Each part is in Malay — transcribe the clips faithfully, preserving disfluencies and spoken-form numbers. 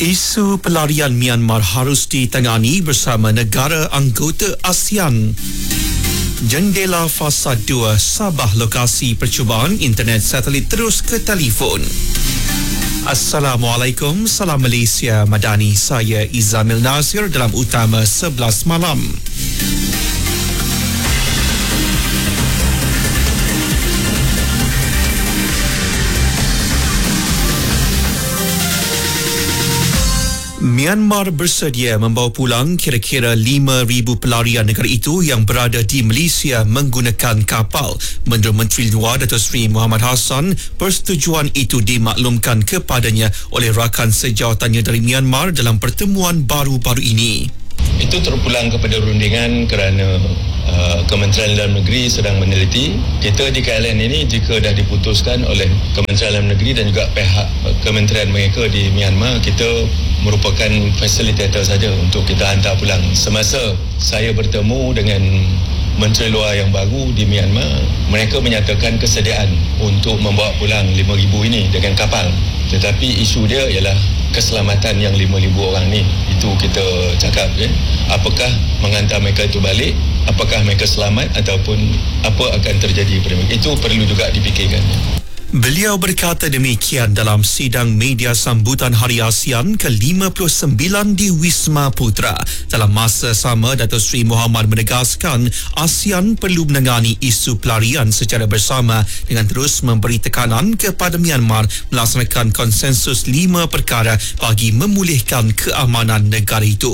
Isu pelarian Myanmar harus ditangani bersama negara anggota ASEAN. Jendela Fasa dua Sabah lokasi percubaan internet satelit terus ke telefon. Assalamualaikum, salam Malaysia Madani. Saya Izamil Nasir dalam Utama sebelas malam. Myanmar bersedia membawa pulang kira-kira lima ribu pelarian negara itu yang berada di Malaysia menggunakan kapal. Menurut Menteri Luar Datuk Seri Muhammad Hassan, persetujuan itu dimaklumkan kepadanya oleh rakan sejawatannya dari Myanmar dalam pertemuan baru-baru ini. Itu terpulang kepada rundingan kerana uh, Kementerian Dalam Negeri sedang meneliti. Kita di K L N ini jika dah diputuskan oleh Kementerian Dalam Negeri dan juga pihak kementerian mereka di Myanmar, kita merupakan fasilitator saja untuk kita hantar pulang. Semasa saya bertemu dengan Menteri Luar yang baru di Myanmar, mereka menyatakan kesediaan untuk membawa pulang lima ribu ini dengan kapal. Tetapi isu dia ialah keselamatan yang lima ribu orang ni. Itu kita cakap, kan? Apakah menghantar mereka itu balik, apakah mereka selamat ataupun apa akan terjadi pada mereka. Itu perlu juga dipikirkan. Beliau berkata demikian dalam sidang media sambutan Hari ASEAN ke lima puluh sembilan di Wisma Putra. Dalam masa sama, Datuk Seri Muhammad menegaskan ASEAN perlu menangani isu pelarian secara bersama dengan terus memberi tekanan kepada Myanmar melaksanakan konsensus lima perkara bagi memulihkan keamanan negara itu.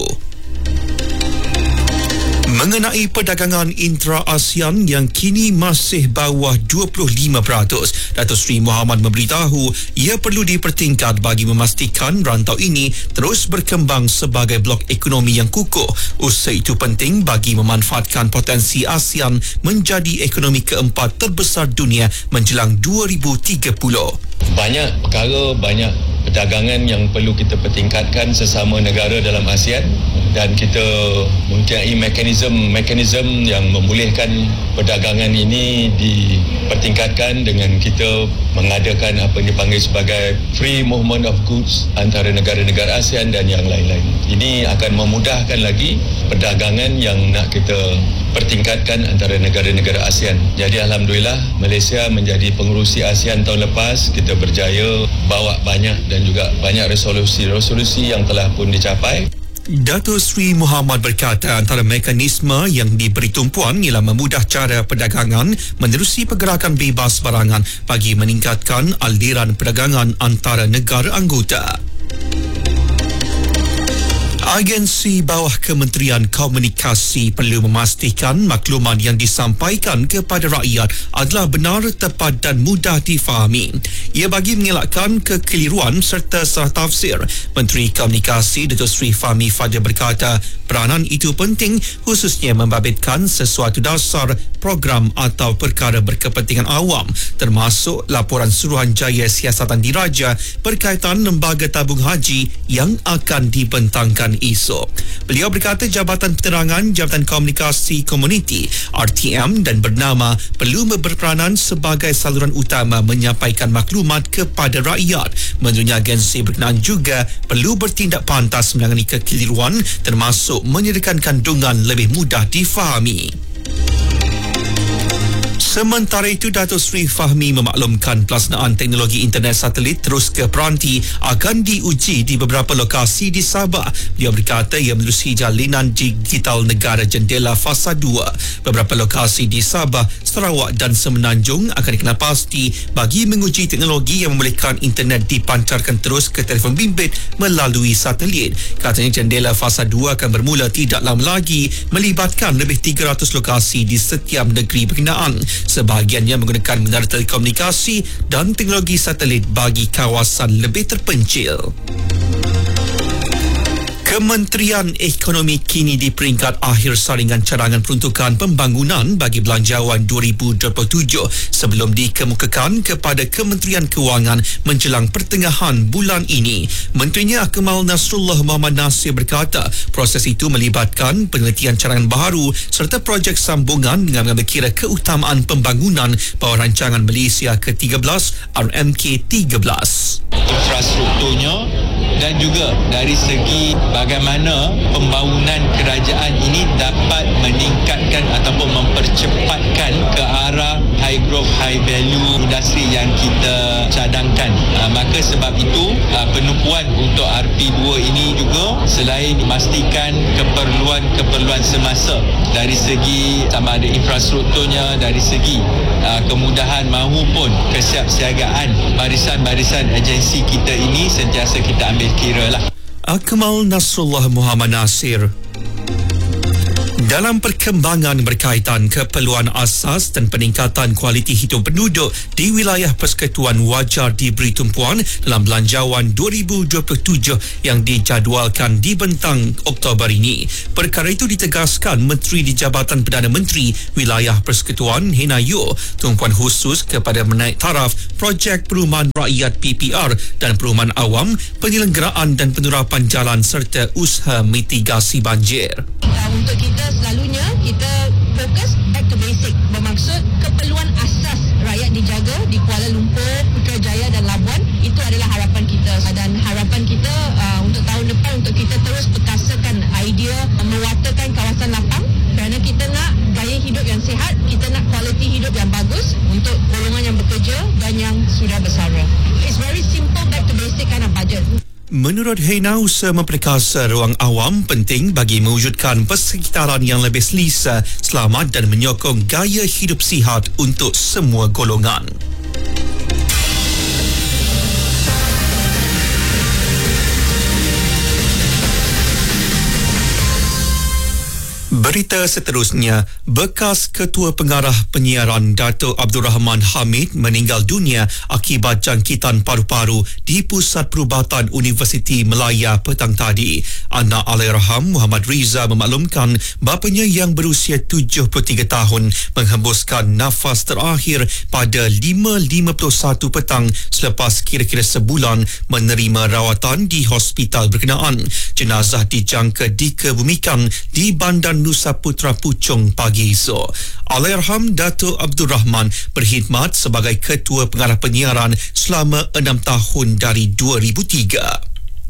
Mengenai perdagangan intra-ASEAN yang kini masih bawah dua puluh lima peratus, Datuk Seri Muhammad memberitahu ia perlu dipertingkat bagi memastikan rantau ini terus berkembang sebagai blok ekonomi yang kukuh. Usaha itu penting bagi memanfaatkan potensi ASEAN menjadi ekonomi keempat terbesar dunia menjelang dua ribu tiga puluh. Banyak perkara, banyak perdagangan yang perlu kita pertingkatkan sesama negara dalam ASEAN, dan kita mempunyai mekanisme-mekanisme yang membolehkan perdagangan ini dipertingkatkan dengan kita mengadakan apa yang dipanggil sebagai free movement of goods antara negara-negara ASEAN dan yang lain-lain. Ini akan memudahkan lagi perdagangan yang nak kita pertingkatkan antara negara-negara ASEAN. Jadi Alhamdulillah, Malaysia menjadi pengerusi ASEAN tahun lepas. Kita berjaya bawa banyak dan juga banyak resolusi-resolusi yang telah pun dicapai. Datuk Seri Muhammad berkata antara mekanisme yang diberi tumpuan ialah memudah cara perdagangan menerusi pergerakan bebas barangan bagi meningkatkan aliran perdagangan antara negara anggota. Agensi bawah Kementerian Komunikasi perlu memastikan maklumat yang disampaikan kepada rakyat adalah benar, tepat dan mudah difahami. Ia bagi mengelakkan kekeliruan serta salah tafsir. Menteri Komunikasi Datuk Seri Fahmi Fadzil berkata peranan itu penting, khususnya membabitkan sesuatu dasar program atau perkara berkepentingan awam, termasuk laporan Suruhanjaya Siasatan Diraja berkaitan lembaga tabung haji yang akan dibentangkan esok. Beliau berkata Jabatan Penerangan Jabatan Komunikasi Komuniti R T M dan bernama perlu berperanan sebagai saluran utama menyampaikan maklumat kepada rakyat. Menurutnya agensi berkenaan juga perlu bertindak pantas menangani kekeliruan, termasuk menyediakan kandungan lebih mudah difahami. Sementara itu, Datuk Seri Fahmi memaklumkan pelaksanaan teknologi internet satelit terus ke peranti akan diuji di beberapa lokasi di Sabah. Dia berkata ia menerusi jalinan digital negara Jendela Fasa dua. Beberapa lokasi di Sabah, Sarawak dan Semenanjung akan dikenal pasti bagi menguji teknologi yang membolehkan internet dipancarkan terus ke telefon bimbit melalui satelit. Katanya Jendela Fasa dua akan bermula tidak lama lagi melibatkan lebih tiga ratus lokasi di setiap negeri berkenaan. Sebahagiannya menggunakan menara telekomunikasi dan teknologi satelit bagi kawasan lebih terpencil. Kementerian Ekonomi kini di peringkat akhir saringan cadangan peruntukan pembangunan bagi belanjawan dua ribu dua puluh tujuh sebelum dikemukakan kepada Kementerian Kewangan menjelang pertengahan bulan ini. Menterinya Akmal Nasrullah Muhammad Nasir berkata proses itu melibatkan penelitian cadangan baharu serta projek sambungan dengan mengambil kira keutamaan pembangunan bawah rancangan Malaysia ke tiga belas R M K tiga belas. Infrastrukturnya dan juga dari segi bagaimana pembangunan kerajaan ini dapat meningkatkan ataupun mempercepatkan ke arah high growth, high value industri yang kita cadangkan. Uh, maka sebab itu uh, penumpuan untuk R P dua ini juga selain memastikan keperluan-keperluan semasa dari segi sama ada infrastrukturnya, dari segi uh, kemudahan mahupun kesiapsiagaan barisan-barisan agensi kita ini sentiasa kita ambil kira lah. Akmal Nasrullah Muhammad Nasir. Dalam perkembangan berkaitan keperluan asas dan peningkatan kualiti hidup penduduk di wilayah Persekutuan wajar diberi tumpuan dalam Belanjawan dua ribu dua puluh tujuh yang dijadualkan di bentang Oktober ini. Perkara itu ditegaskan Menteri di Jabatan Perdana Menteri Wilayah Persekutuan Hena Yeoh, tumpuan khusus kepada menaik taraf projek perumahan rakyat P P R dan perumahan awam, penyelenggaraan dan penerapan jalan serta usaha mitigasi banjir. Untuk kita selalunya kita fokus back to basic, bermaksud keperluan asas rakyat dijaga di Kuala Lumpur, Putrajaya dan Labuan. Itu adalah harapan kita dan harapan kita uh, untuk tahun depan untuk kita terus perkasakan idea mewaterkan kawasan lapang kerana kita nak gaya hidup yang sihat, kita nak kualiti hidup yang bagus untuk golongan yang bekerja dan yang sudah bersara. It's very simple back to basic kind of budget. Menurut Hena, usaha memperkasa ruang awam penting bagi mewujudkan persekitaran yang lebih selesa, selamat dan menyokong gaya hidup sihat untuk semua golongan. Berita seterusnya, bekas Ketua Pengarah Penyiaran Dato' Abdul Rahman Hamid meninggal dunia akibat jangkitan paru-paru di Pusat Perubatan Universiti Melaya petang tadi. Anak Allahyarham Muhammad Riza memaklumkan bapanya yang berusia tujuh puluh tiga tahun menghembuskan nafas terakhir pada lima lima puluh satu petang selepas kira-kira sebulan menerima rawatan di hospital berkenaan. Jenazah dijangka dikebumikan di Bandar Nusa Putra Puchong pagi esok. Allahyarham Dato' Abdul Rahman berkhidmat sebagai Ketua Pengarah Penyiaran selama enam tahun dari dua ribu tiga.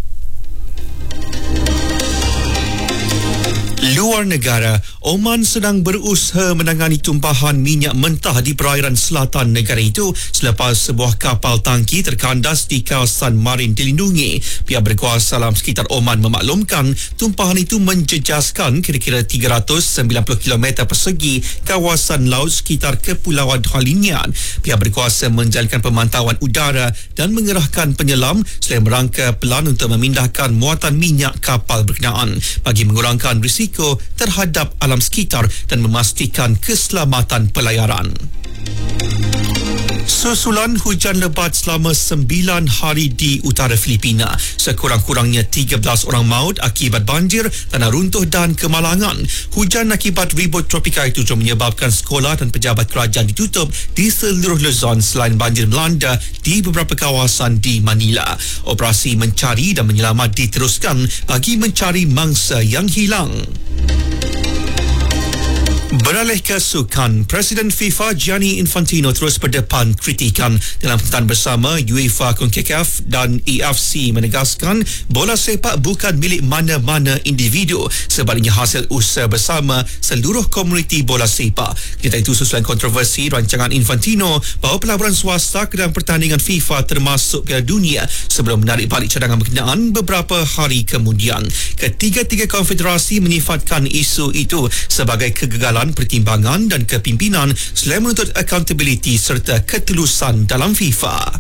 Luar negara, Oman sedang berusaha menangani tumpahan minyak mentah di perairan selatan negara itu selepas sebuah kapal tangki terkandas di kawasan marin dilindungi. Pihak berkuasa dalam sekitar Oman memaklumkan tumpahan itu menjejaskan kira-kira tiga ratus sembilan puluh kilometer persegi kawasan laut sekitar Kepulauan Halinian. Pihak berkuasa menjalankan pemantauan udara dan mengerahkan penyelam selain merangka pelan untuk memindahkan muatan minyak kapal berkenaan bagi mengurangkan risiko terhadap alam sekitar dan memastikan keselamatan pelayaran. Susulan hujan lebat selama sembilan hari di utara Filipina. Sekurang-kurangnya tiga belas orang maut akibat banjir, tanah runtuh dan kemalangan. Hujan akibat ribut tropika itu juga menyebabkan sekolah dan pejabat kerajaan ditutup di seluruh Luzon selain banjir melanda di beberapa kawasan di Manila. Operasi mencari dan menyelamat diteruskan bagi mencari mangsa yang hilang. Beralih ke sukan, Presiden FIFA Gianni Infantino terus berdepan kritikan dalam pertemuan bersama UEFA, CONCACAF dan A F C menegaskan bola sepak bukan milik mana-mana individu, sebaliknya hasil usaha bersama seluruh komuniti bola sepak. Kita itu susulan kontroversi rancangan Infantino bahawa pelaburan swasta ke dalam pertandingan FIFA termasuk Piala Dunia sebelum menarik balik cadangan berkenaan beberapa hari kemudian. Ketiga-tiga konfederasi menyifatkan isu itu sebagai kegagalan pertimbangan dan kepimpinan selain menuntut accountability serta ketulusan dalam FIFA.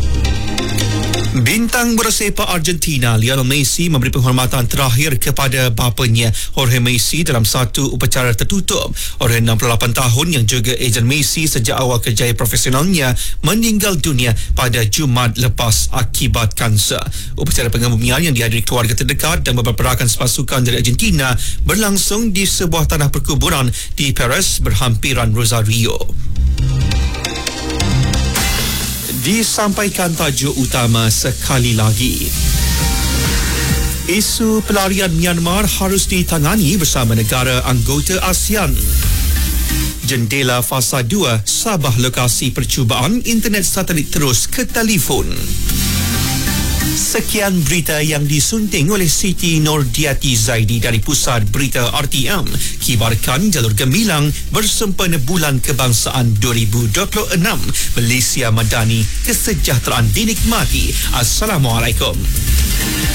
Bintang bola sepak Argentina Lionel Messi memberi penghormatan terakhir kepada bapanya Jorge Messi dalam satu upacara tertutup. Orang enam puluh lapan tahun yang juga ejen Messi sejak awal kerjaya profesionalnya meninggal dunia pada Jumaat lepas akibat kanser. Upacara pengebumian yang dihadiri keluarga terdekat dan beberapa rakan sepasukan dari Argentina berlangsung di sebuah tanah perkuburan di Perez berhampiran Rosario. Disampaikan tajuk utama sekali lagi. Isu pelarian Myanmar harus ditangani bersama negara anggota ASEAN. Jendela fasa dua, Sabah lokasi percubaan internet satelit terus ke telefon. Sekian berita yang disunting oleh Siti Nordiati Zaidi dari Pusat Berita R T M. Kibarkan jalur gemilang bersempena Bulan Kebangsaan dua ribu dua puluh enam. Malaysia Madani, kesejahteraan dinikmati. Assalamualaikum.